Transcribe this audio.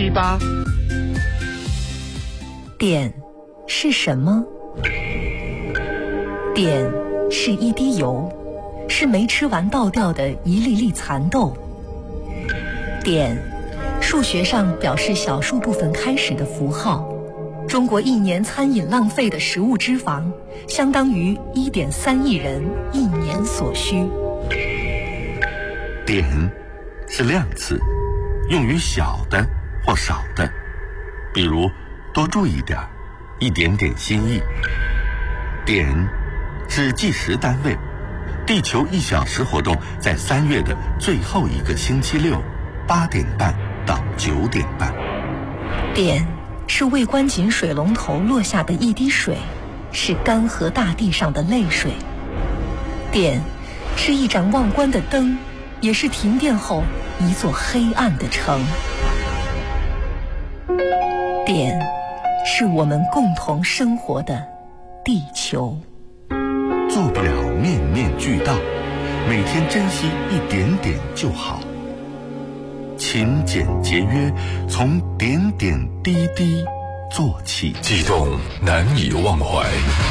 吧。 碘是什么？碘是一滴油，是没吃完倒掉的一粒粒蚕豆。碘，数学上表示小数部分开始的符号。中国一年餐饮浪费的食物脂肪，相当于1.3亿人一年所需。 碘是量词，用于小的或少的，比如多注意点，一点点心意。碘是计时单位，地球1小时活动在3月的最后一个星期六，8点半到9点半。 碘是未关紧水龙头落下的一滴水，是干涸大地上的泪水。碘是一盏忘关的灯，也是停电后一座黑暗的城。碘是我们共同生活的地球。 做不了面面俱到，每天珍惜一点点就好。勤俭节约，从点点滴滴做起。 悸动难以忘怀。